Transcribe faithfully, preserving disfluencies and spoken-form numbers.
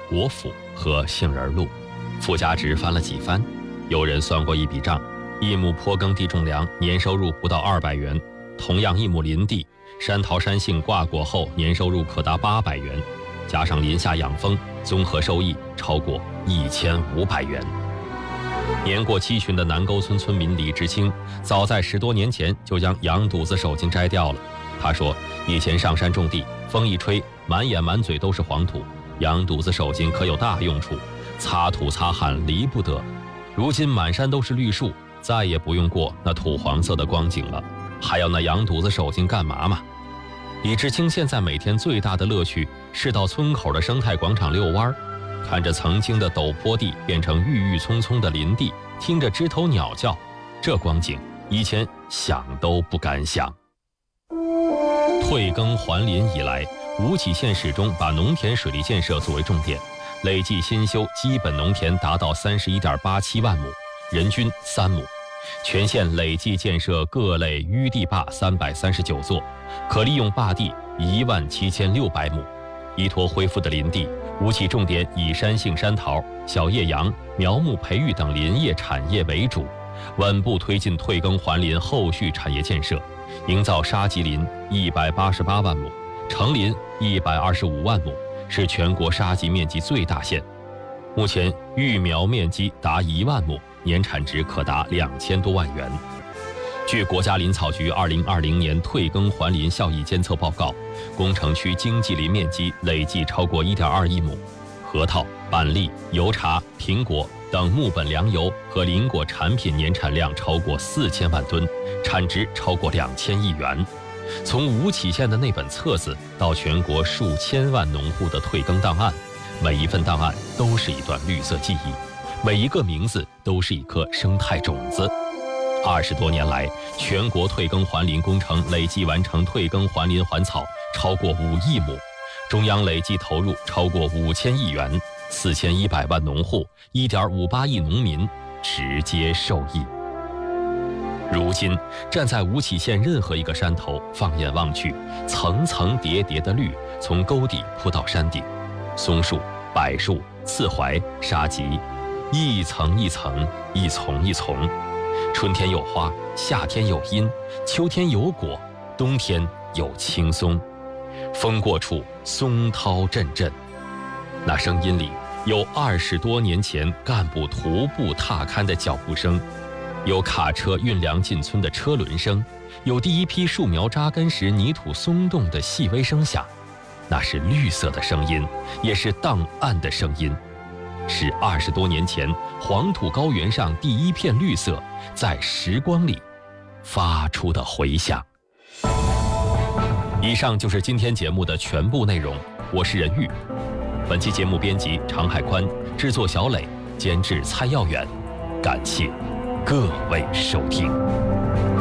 国府和杏仁路，附加值翻了几番。有人算过一笔账，一亩坡耕地种粮年收入不到二百元，同样一亩林地，山桃山杏挂果后年收入可达八百元，加上林下养蜂，综合收益超过一千五百元。年过七旬的南沟村村民李志清，早在十多年前就将羊肚子手巾摘掉了。他说，以前上山种地，风一吹，满眼满嘴都是黄土，羊肚子手巾可有大用处，擦土擦汗离不得。如今满山都是绿树，再也不用过那土黄色的光景了，还要那羊肚子手巾干嘛嘛？李志清现在每天最大的乐趣是到村口的生态广场遛弯，看着曾经的陡坡地变成郁郁葱葱的林地，听着枝头鸟叫，这光景以前想都不敢想。退耕还林以来，吴起县始终把农田水利建设作为重点，累计新修基本农田达到三十一点八七万亩，人均三亩。全县累计建设各类淤地坝三百三十九座，可利用坝地一万七千六百亩。依托恢复的林地，吴起重点以山杏、山桃、小叶杨、苗木培育等林业产业为主，稳步推进退耕还林后续产业建设，营造沙棘林一百八十八万亩，成林一百二十五万亩，是全国沙棘面积最大县。目前育苗面积达一万亩，年产值可达两千多万元。据国家林草局二零二零年退耕还林效益监测报告，工程区经济林面积累计超过一点二亿亩，核桃、板栗、油茶、苹果等木本粮油和林果产品年产量超过四千万吨，产值超过两千亿元。从吴起县的那本册子到全国数千万农户的退耕档案，每一份档案都是一段绿色记忆，每一个名字都是一颗生态种子。二十多年来，全国退耕还林工程累计完成退耕还林还草超过五亿亩，中央累计投入超过五千亿元，四千一百万农户，一点五八亿农民直接受益。如今，站在吴起县任何一个山头，放眼望去，层层叠叠的绿从沟底铺到山顶，松树、柏树、刺槐、沙棘，一层一层，一丛一丛。春天有花，夏天有阴，秋天有果，冬天有青松。风过处，松涛阵阵，那声音里有二十多年前干部徒步踏勘的脚步声，有卡车运粮进村的车轮声，有第一批树苗扎根时泥土松动的细微声响。那是绿色的声音，也是档案的声音，是二十多年前黄土高原上第一片绿色在时光里发出的回响。以上就是今天节目的全部内容，我是任玉。本期节目编辑常海宽，制作小磊，监制蔡耀远。感谢各位收听。